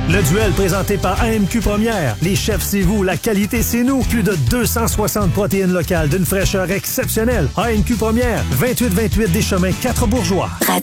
Le duel présenté par AMQ Première. Les chefs, c'est vous. La qualité, c'est nous. Plus de 260 protéines locales d'une fraîcheur exceptionnelle. AMQ Première, 2828 des Chemins 4 Bourgeois.